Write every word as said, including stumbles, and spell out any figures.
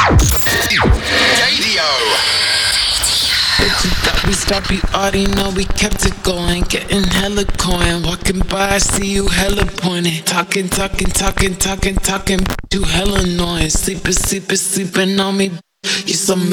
Radio. Bitches thought we stopped, you already know we kept it going. Getting hella coin, walking by, I see you hella pointing. Talking, talking, talking, talking, talking, you hella annoying. Sleeping, sleeping, sleeping on me, you so